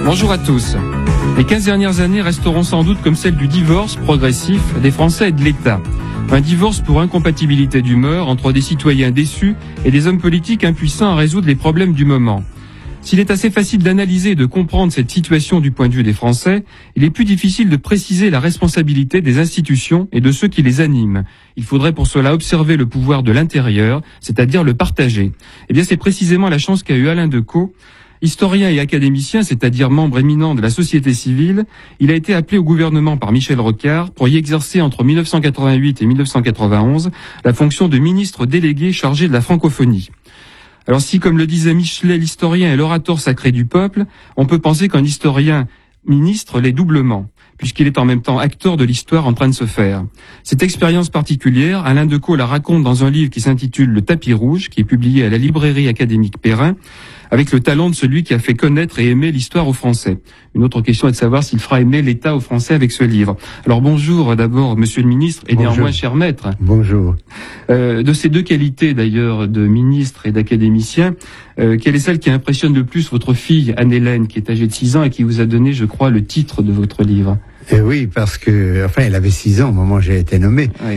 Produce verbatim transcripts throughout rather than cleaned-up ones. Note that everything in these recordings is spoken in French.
Bonjour à tous. Les quinze dernières années resteront sans doute comme celles du divorce progressif des Français et de l'État. Un divorce pour incompatibilité d'humeur entre des citoyens déçus et des hommes politiques impuissants à résoudre les problèmes du moment. S'il est assez facile d'analyser et de comprendre cette situation du point de vue des Français, il est plus difficile de préciser la responsabilité des institutions et de ceux qui les animent. Il faudrait pour cela observer le pouvoir de l'intérieur, c'est-à-dire le partager. Eh bien, c'est précisément la chance qu'a eu Alain Decaux. Historien et académicien, c'est-à-dire membre éminent de la société civile, il a été appelé au gouvernement par Michel Rocard pour y exercer entre mille neuf cent quatre-vingt-huit et mille neuf cent quatre-vingt-onze la fonction de ministre délégué chargé de la francophonie. Alors si, comme le disait Michelet, l'historien est l'orateur sacré du peuple, on peut penser qu'un historien ministre l'est doublement, puisqu'il est en même temps acteur de l'histoire en train de se faire. Cette expérience particulière, Alain Decaux la raconte dans un livre qui s'intitule Le Tapis Rouge, qui est publié à la librairie académique Perrin, avec le talent de celui qui a fait connaître et aimer l'histoire aux Français. Une autre question est de savoir s'il fera aimer l'État aux Français avec ce livre. Alors bonjour d'abord, monsieur le ministre, et bonjour. Néanmoins cher maître. Bonjour. Euh, de ces deux qualités d'ailleurs, de ministre et d'académicien, euh, quelle est celle qui impressionne le plus votre fille Anne-Hélène, qui est âgée de six ans et qui vous a donné, je crois, le titre de votre livre? Et oui, parce que, enfin, elle avait six ans au moment où j'ai été nommé. Oui.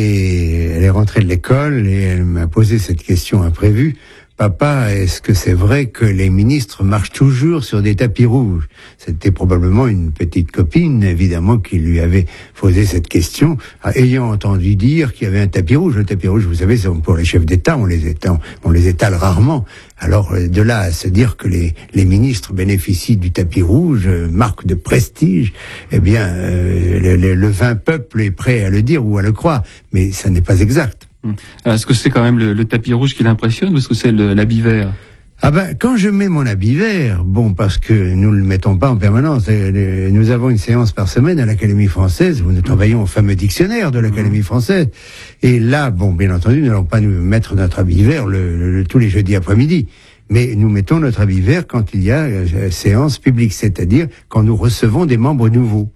Et elle est rentrée de l'école et elle m'a posé cette question imprévue. Papa, est-ce que c'est vrai que les ministres marchent toujours sur des tapis rouges? C'était probablement une petite copine, évidemment, qui lui avait posé cette question, ayant entendu dire qu'il y avait un tapis rouge. Le tapis rouge, vous savez, c'est pour les chefs d'État, on les étale, on les étale rarement. Alors, de là à se dire que les, les ministres bénéficient du tapis rouge, marque de prestige, eh bien, euh, le, le, le vain peuple est prêt à le dire ou à le croire, mais ça n'est pas exact. Alors, est-ce que c'est quand même le, le tapis rouge qui l'impressionne ou est-ce que c'est le, l'habit vert? Ah ben, quand je mets mon habit vert, bon, parce que nous ne le mettons pas en permanence, nous avons une séance par semaine à l'Académie française où nous travaillons au fameux dictionnaire de l'Académie française. Et là, bon, bien entendu, nous n'allons pas nous mettre notre habit vert le, le, le, tous les jeudis après-midi. Mais nous mettons notre habit vert quand il y a euh, séance publique, c'est-à-dire quand nous recevons des membres nouveaux.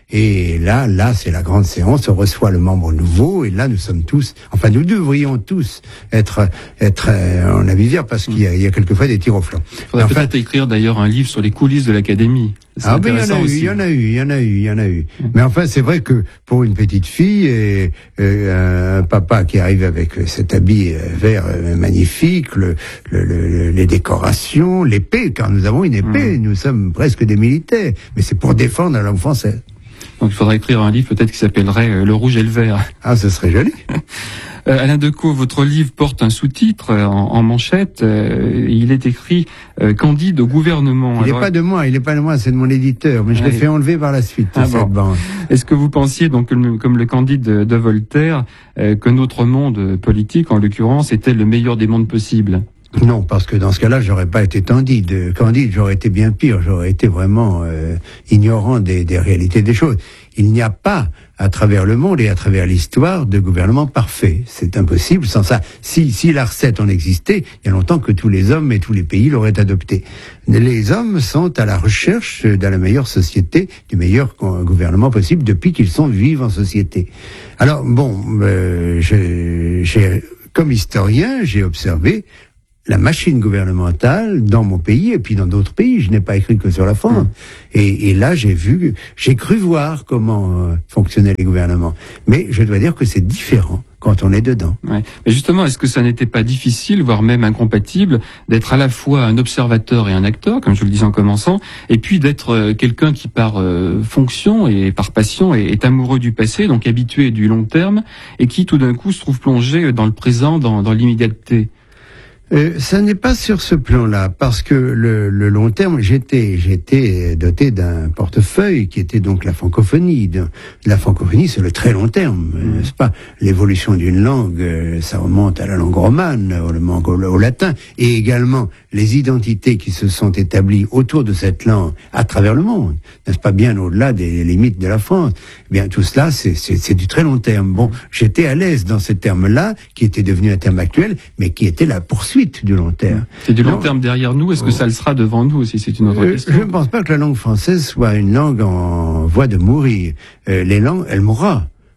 Et là, là, c'est la grande séance, on reçoit le membre nouveau, et là, nous sommes tous, enfin, nous devrions tous être, être euh, en habit vert, parce qu'il y a, il y a quelquefois des tirs au flanc. Il faudrait enfin, peut-être écrire d'ailleurs un livre sur les coulisses de l'Académie. C'est ah ben, il y en a eu, il y en a eu, il y en a eu, il y en a eu. Mmh. Mais enfin, c'est vrai que pour une petite fille, et, et un papa qui arrive avec cet habit vert magnifique, le, le, le, les décorations, l'épée, car nous avons une épée, mmh. nous sommes presque des militaires, mais c'est pour défendre la langue française. Donc il faudrait écrire un livre peut-être qui s'appellerait euh, Le Rouge et le Vert. Ah, ce serait joli. euh, Alain Decaux, votre livre porte un sous-titre euh, en, en manchette. Euh, il est écrit euh, Candide au gouvernement. Il n'est pas de moi, il n'est pas de moi, c'est de mon éditeur, mais je ouais. l'ai fait enlever par la suite. Ah, cette bon. bande. Est-ce que vous pensiez, donc comme, comme le Candide de, de Voltaire, euh, que notre monde politique, en l'occurrence, était le meilleur des mondes possibles? Non, parce que dans ce cas-là, j'aurais pas été candide. Candide, j'aurais été bien pire. J'aurais été vraiment euh, ignorant des, des réalités des choses. Il n'y a pas, à travers le monde et à travers l'histoire, de gouvernement parfait. C'est impossible. Sans ça, si, si la recette en existait, il y a longtemps que tous les hommes et tous les pays l'auraient adopté. Les hommes sont à la recherche de la meilleure société, du meilleur gouvernement possible depuis qu'ils sont vivants en société. Alors, bon, euh, je, j'ai, comme historien, j'ai observé la machine gouvernementale dans mon pays et puis dans d'autres pays. Je n'ai pas écrit que sur la France. Mmh. Et, et là, j'ai vu, j'ai cru voir comment euh, fonctionnaient les gouvernements. Mais je dois dire que c'est différent quand on est dedans. Ouais. Mais justement, est-ce que ça n'était pas difficile, voire même incompatible, d'être à la fois un observateur et un acteur, comme je le disais en commençant, et puis d'être euh, quelqu'un qui, par euh, fonction et par passion, est, est amoureux du passé, donc habitué du long terme, et qui tout d'un coup se trouve plongé dans le présent, dans, dans l'immédiateté? Euh, ça n'est pas sur ce plan-là, parce que le, le long terme, j'étais, j'étais doté d'un portefeuille qui était donc la francophonie. De, la francophonie, c'est le très long terme, mmh. n'est-ce pas? L'évolution d'une langue, ça remonte à la langue romane, au, au, au latin, et également les identités qui se sont établies autour de cette langue à travers le monde, n'est-ce pas, bien au-delà des limites de la France. Eh bien, tout cela, c'est, c'est, c'est du très long terme. Bon, j'étais à l'aise dans ce terme-là, qui était devenu un terme actuel, mais qui était la poursuite du long terme. C'est du long non, terme derrière nous, est-ce que ça le sera devant nous aussi? C'est une autre euh, question. Je ne pense pas que la langue française soit une langue en voie de mourir. Euh, les langues, elle mourra.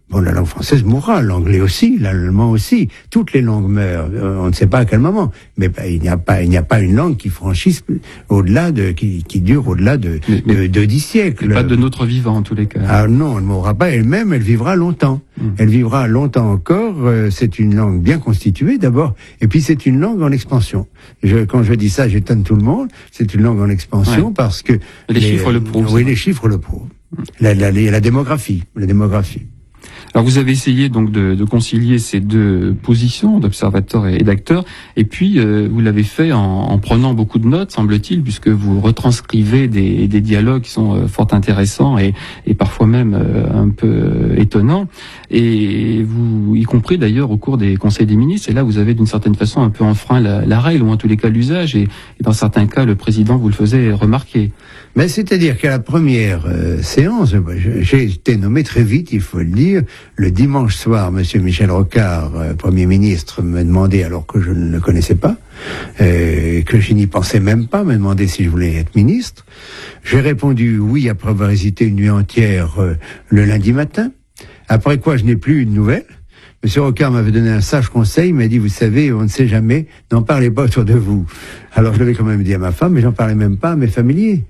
Bon, la langue française mourra, l'anglais aussi, l'allemand aussi. Toutes les langues meurent. On ne sait pas à quel moment, mais bah, il n'y a pas, il n'y a pas une langue qui franchisse au-delà de, qui, qui dure au-delà de, mais, de, de dix siècles. Pas de notre vivant en tous les cas. Ah non, elle ne mourra pas. Elle-même, elle vivra longtemps. Mmh. Elle vivra longtemps encore. C'est une langue bien constituée d'abord, et puis c'est une langue en expansion. Je, quand je dis ça, j'étonne tout le monde. C'est une langue en expansion ouais. parce que les, les chiffres le prouvent. Oui, les chiffres le prouvent. Mmh. La, la, la, la démographie, la démographie. Alors vous avez essayé donc de, de concilier ces deux positions d'observateur et d'acteur, et puis euh, vous l'avez fait en, en prenant beaucoup de notes, semble-t-il, puisque vous retranscrivez des, des dialogues qui sont euh, fort intéressants et, et parfois même euh, un peu euh, étonnants, et vous, y compris d'ailleurs au cours des conseils des ministres, et là vous avez d'une certaine façon un peu enfreint la, la règle, ou en tous les cas l'usage, et, et dans certains cas le président vous le faisait remarquer. Mais c'est-à-dire qu'à la première euh, séance, j'ai été nommé très vite, il faut le dire. Le dimanche soir, Monsieur Michel Rocard, euh, Premier ministre, me demandait, alors que je ne le connaissais pas, euh, que je n'y pensais même pas, me demandait si je voulais être ministre. J'ai répondu oui après avoir hésité une nuit entière euh, le lundi matin. Après quoi, je n'ai plus eu de nouvelles. Monsieur Rocard m'avait donné un sage conseil, il m'a dit, vous savez, on ne sait jamais, n'en parlez pas autour de vous. Alors je l'avais quand même dit à ma femme, mais j'en parlais même pas à mes familiers.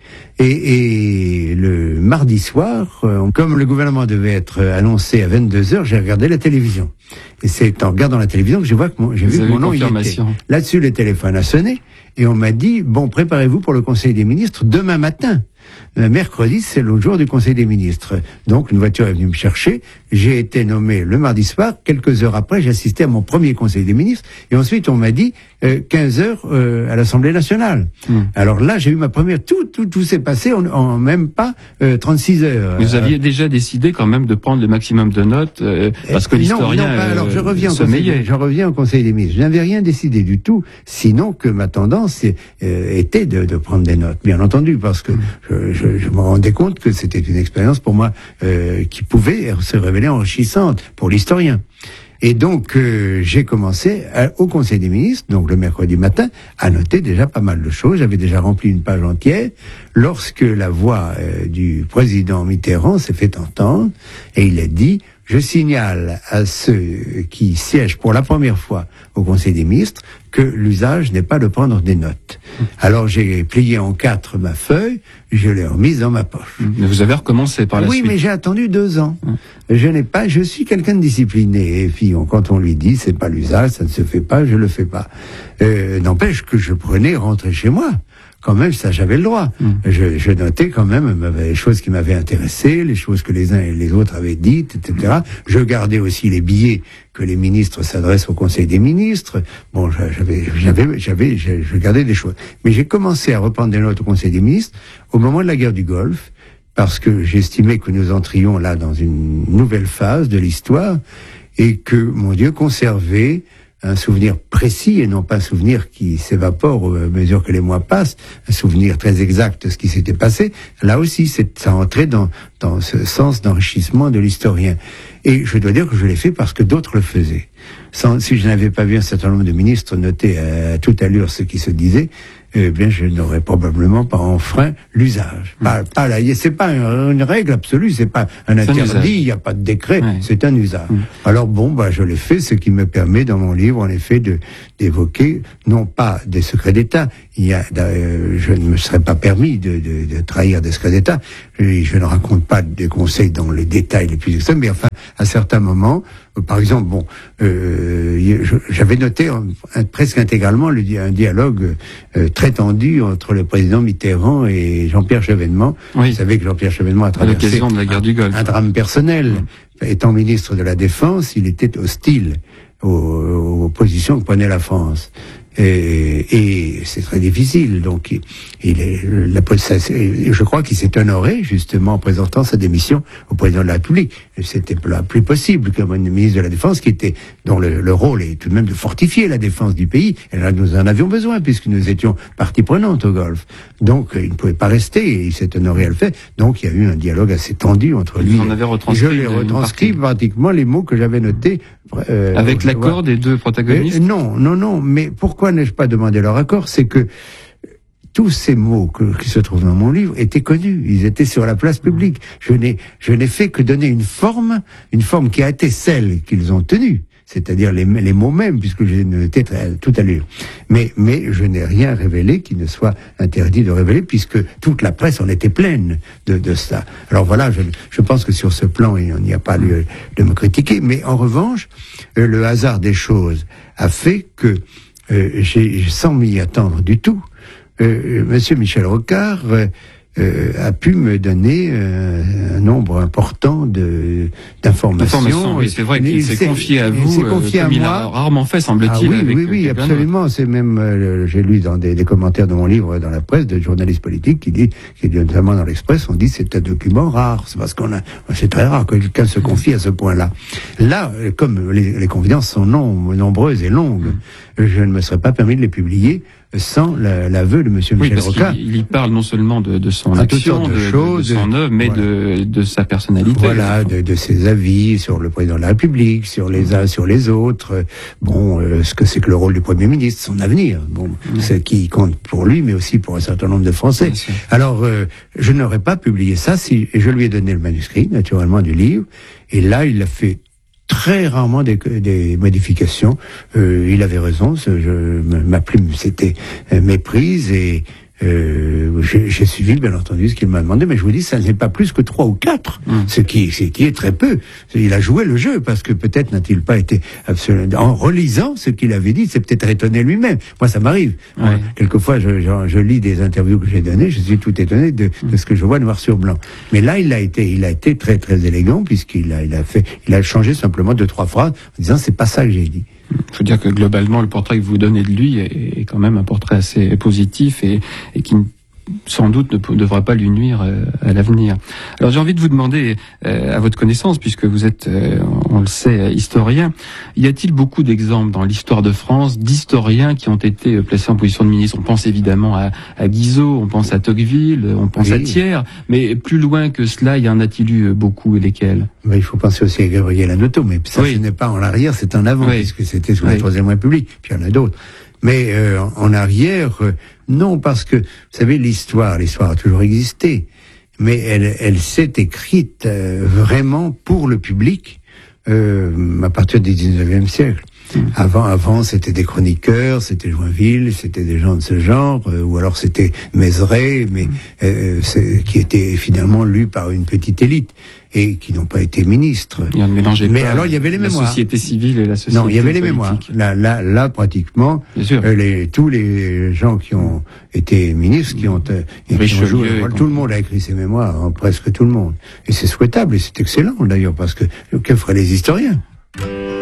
Et, et le mardi soir, euh, comme le gouvernement devait être annoncé à vingt-deux heures, j'ai regardé la télévision. Et c'est en regardant la télévision que je vois que mon, j'ai vu que mon nom y était. Là-dessus, le téléphone a sonné, et on m'a dit, bon, préparez-vous pour le Conseil des ministres demain matin. Mercredi, c'est l'autre jour du Conseil des ministres. Donc, une voiture est venue me chercher. J'ai été nommé le mardi soir. Quelques heures après, j'ai assisté à mon premier Conseil des ministres. Et ensuite, on m'a dit euh, quinze heures euh, à l'Assemblée nationale. Mmh. Alors là, j'ai eu ma première... Tout, tout, tout s'est passé en, en même pas euh, trente-six heures. Vous aviez déjà décidé quand même de prendre le maximum de notes euh, parce que l'historien non, non, bah, alors je reviens, euh, au conseil, je reviens au Conseil des ministres. Je n'avais rien décidé du tout, sinon que ma tendance euh, était de, de prendre des notes, bien entendu, parce que mmh. je, je, je me rendais compte que c'était une expérience pour moi euh, qui pouvait se révéler enrichissante pour l'historien. Et donc, euh, j'ai commencé à, au Conseil des ministres, donc le mercredi matin, à noter déjà pas mal de choses. J'avais déjà rempli une page entière lorsque la voix euh, du président Mitterrand s'est fait entendre et il a dit « Je signale à ceux qui siègent pour la première fois au Conseil des ministres que l'usage n'est pas de prendre des notes. » Alors j'ai plié en quatre ma feuille, je l'ai remise dans ma poche. Mais vous avez recommencé par la oui, suite. Oui, mais j'ai attendu deux ans. Hum. Je n'ai pas, je suis quelqu'un de discipliné. Et puis on, quand on lui dit c'est pas l'usage, ça ne se fait pas, je le fais pas. Euh, n'empêche que je prenais rentrer chez moi. Quand même, ça, j'avais le droit. Mmh. Je, je notais quand même les choses qui m'avaient intéressé, les choses que les uns et les autres avaient dites, et cetera. Je gardais aussi les billets que les ministres s'adressent au Conseil des ministres. Bon, j'avais, j'avais, j'avais, je gardais des choses. Mais j'ai commencé à reprendre des notes au Conseil des ministres au moment de la guerre du Golfe, parce que j'estimais que nous entrions là dans une nouvelle phase de l'histoire, et que, mon Dieu, conserver un souvenir précis et non pas un souvenir qui s'évapore à mesure que les mois passent, un souvenir très exact de ce qui s'était passé. Là aussi, c'est, ça entrait dans, dans ce sens d'enrichissement de l'historien. Et je dois dire que je l'ai fait parce que d'autres le faisaient. Sans, si je n'avais pas vu un certain nombre de ministres noter à, à toute allure ce qui se disait, eh bien, je n'aurais probablement pas enfreint l'usage. Mmh. Pas, pas là, c'est pas une, une règle absolue, c'est pas un interdit, il n'y a pas de décret, ouais. C'est un usage. Mmh. Alors bon, bah, je l'ai fait, ce qui me permet dans mon livre, en effet, de, d'évoquer, non pas des secrets d'État, il y a, euh, je ne me serais pas permis de, de, de trahir des secrets d'État, je, je ne raconte pas des conseils dans les détails les plus extrêmes, mais enfin, à certains moments, euh, par exemple, bon, euh, je, j'avais noté un, un, presque intégralement le, un dialogue euh, très tendu entre le président Mitterrand et Jean-Pierre Chevènement. Oui. Vous savez que Jean-Pierre Chevènement a traversé à l'occasion de la guerre du Golfe. Un drame personnel. Mmh. Étant ministre de la Défense, il était hostile aux, aux positions que prenait la France. Et, et c'est très difficile. Donc, il, il est, la, je crois qu'il s'est honoré justement en présentant sa démission au président de la République. C'était plus possible qu'un ministre de la Défense qui était, dont le, le rôle est tout de même de fortifier la défense du pays. Et là, nous en avions besoin puisque nous étions partie prenante au Golfe. Donc, il ne pouvait pas rester et il s'est honoré à le faire. Donc, il y a eu un dialogue assez tendu entre lui. Vous en avez retranscrit. Je l'ai retranscrit pratiquement les mots que j'avais notés. Euh, Avec l'accord voilà. des deux protagonistes. euh, Non, non, non. Mais pourquoi n'ai-je pas demandé leur accord? C'est que tous ces mots que, qui se trouvent dans mon livre étaient connus, ils étaient sur la place publique. Je n'ai, je n'ai fait que donner une forme, une forme qui a été celle qu'ils ont tenue, c'est-à-dire les, les mots mêmes, puisque j'ai noté tout à l'heure. Mais, mais je n'ai rien révélé qui ne soit interdit de révéler, puisque toute la presse en était pleine de, de ça. Alors voilà, je, je pense que sur ce plan, il n'y a pas lieu de me critiquer. Mais en revanche, euh, le hasard des choses a fait que, euh, j'ai, sans m'y attendre du tout, euh, Monsieur Michel Rocard euh, Euh, a pu me donner euh, un nombre important de d'informations. Oui, c'est vrai qu'il s'est confié à vous, confié euh, comme à il moi. a rarement fait, semble-t-il. Ah oui, avec oui, oui, absolument. C'est même, euh, j'ai lu dans des, des commentaires de mon livre dans la presse, de journalistes politiques qui disent, qui notamment dans l'Express, on dit c'est un document rare. C'est parce qu'on a, c'est très rare que quelqu'un se confie à ce point-là. Là, comme les, les confidences sont nom, nombreuses et longues, mmh. je ne me serais pas permis de les publier sans l'aveu de Monsieur oui, Michel Rocard. Il, il y parle non seulement de, de son à action, de, de, choses, de son œuvre, mais voilà. de, de sa personnalité. Voilà, de, de ses avis sur le président de la République, sur les uns, sur les autres. Bon, euh, ce que c'est que le rôle du Premier ministre, son avenir. Bon, mmh. ce qui compte pour lui, mais aussi pour un certain nombre de Français. Alors, euh, je n'aurais pas publié ça si je lui ai donné le manuscrit, naturellement, du livre. Et là, il a fait très rarement des, des modifications. Euh, il avait raison. Je, ma plume s'était méprise et euh, j'ai, j'ai suivi bien entendu ce qu'il m'a demandé. Mais je vous dis, ça n'est pas plus que trois ou quatre, mmh. ce qui, ce qui est très peu. Il a joué le jeu parce que peut-être n'a-t-il pas été absolument. En relisant ce qu'il avait dit, c'est peut-être étonné lui-même. Moi, ça m'arrive. Ouais. Moi, quelquefois, je, je, je lis des interviews que j'ai données, je suis tout étonné de, de ce que je vois noir sur blanc. Mais là, il a été, il a été très très élégant puisqu'il a, il a fait, il a changé simplement deux trois phrases en disant c'est pas ça que j'ai dit. Il faut dire que globalement, le portrait que vous donnez de lui est, est quand même un portrait assez positif et, et qui sans doute ne devra pas lui nuire euh, à l'avenir. Alors j'ai envie de vous demander, euh, à votre connaissance, puisque vous êtes, euh, on le sait, historien, y a-t-il beaucoup d'exemples dans l'histoire de France d'historiens qui ont été placés en position de ministre? On pense évidemment à, à Guizot, on pense à Tocqueville, on pense oui. à Thiers, mais plus loin que cela, y en a-t-il eu beaucoup et lesquels? Mais il faut penser aussi à Gabriel Hanoteau, mais ça oui. ce n'est pas en arrière, c'est en avant, oui. puisque c'était sous oui. la Troisième République, puis il y en a d'autres. Mais euh, en arrière, euh, non, parce que, vous savez, l'histoire, l'histoire a toujours existé, mais elle, elle s'est écrite euh, vraiment pour le public euh, à partir du dix-neuvième siècle. Mmh. Avant, avant, c'était des chroniqueurs, c'était Joinville, c'était des gens de ce genre, euh, ou alors c'était Mézeray, mais euh, c'est, qui étaient finalement lus par une petite élite et qui n'ont pas été ministres. Il y a un mélange. Mais alors il y avait les mémoires. La société civile et la société Non, il y avait les politique. mémoires. Là, là, là, pratiquement, euh, les, tous les gens qui ont été ministres, qui ont, euh, qui ont joué, tout le monde a écrit ses mémoires, hein, presque tout le monde. Et c'est souhaitable et c'est excellent d'ailleurs parce que que feraient les historiens?